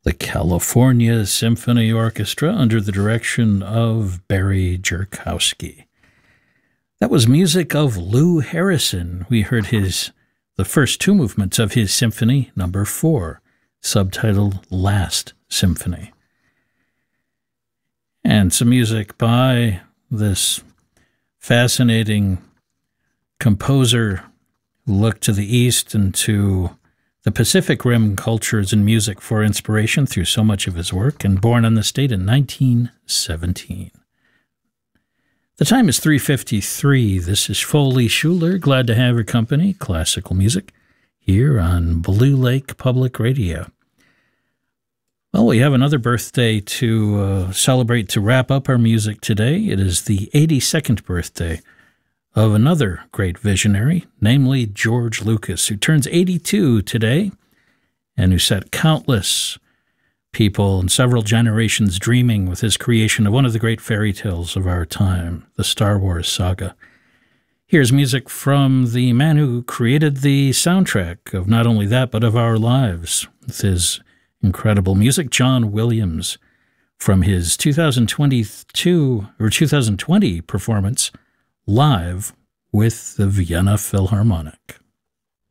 the California Symphony Orchestra under the direction of Barry Jerkowski. That was music of Lou Harrison. We heard the first two movements of his Symphony Number 4, subtitled Last Symphony. And some music by this fascinating composer who looked to the East and to the Pacific Rim cultures and music for inspiration through so much of his work, and born on the state in 1917. The time is 3:53. This is Foley Schuler. Glad to have your company, classical music, here on Blue Lake Public Radio. Well, we have another birthday to celebrate to wrap up our music today. It is the 82nd birthday of another great visionary, namely George Lucas, who turns 82 today and who set countless people and several generations dreaming with his creation of one of the great fairy tales of our time, the Star Wars saga. Here's music from the man who created the soundtrack of not only that, but of our lives, with his incredible music, John Williams, from his 2020 performance, Live with the Vienna Philharmonic.